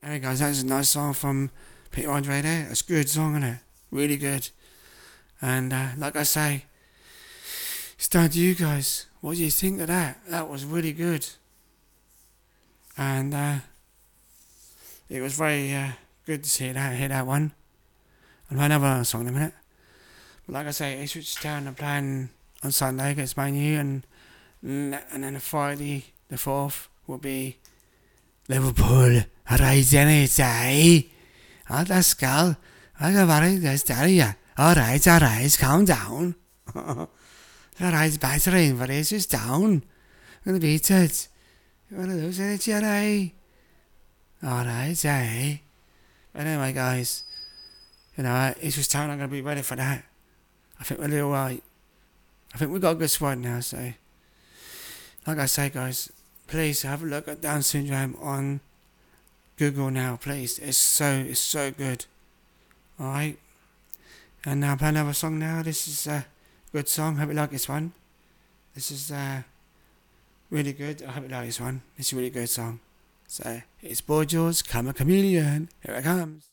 Hey guys, that's a nice song from Peter Andre there. It's a good song, isn't it? Really good. And like I say, it's down to you guys. What do you think of that? That was really good. And it was very good to hear that one. I'll play another song in a minute. But like I say, Ipswich Town are playing on Sunday against Man U, and then Friday the 4th will be Liverpool. Alright, it's let's go. I got let's tell you. Alright, calm down. Alright, battering for this is down. Gonna beat it. You wanna lose it, Jerry? Alright, anyway, guys, it's just time I'm gonna be ready for that. I think we'll be alright. I think we've got a good squad now, so like I say, guys, please have a look at Down Syndrome on Google now, please. It's so good. Alright. And now I'll play another song now. This is a good song. Hope you like this one. This is really good. I hope you like this one. It's a really good song. So it's Boy George, Come a Chameleon. Here it comes.